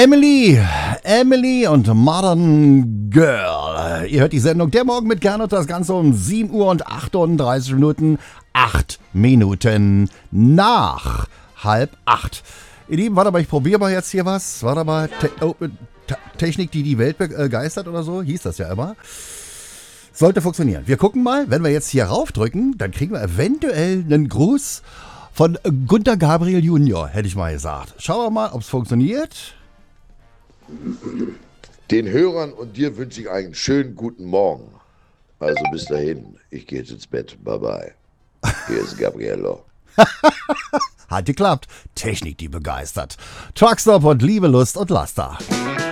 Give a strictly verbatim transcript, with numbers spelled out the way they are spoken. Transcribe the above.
Emily, Emily und Modern Girl. Ihr hört die Sendung Der Morgen mit Gernot, das Ganze um sieben Uhr und achtunddreißig Minuten, acht Minuten nach halb acht. Ihr Lieben, warte mal, ich probiere mal jetzt hier was. Warte mal, Te- oh, Te- Technik, die die Welt begeistert oder so, hieß das ja immer. Sollte funktionieren. Wir gucken mal, wenn wir jetzt hier raufdrücken, dann kriegen wir eventuell einen Gruß von Gunter Gabriel Junior, hätte ich mal gesagt. Schauen wir mal, ob es funktioniert. Den Hörern und dir wünsche ich einen schönen guten Morgen. Also bis dahin, ich gehe jetzt ins Bett. Bye bye. Hier ist Gabriello. Hat geklappt. Technik, die begeistert. Truckstop und Liebe, Lust und Laster.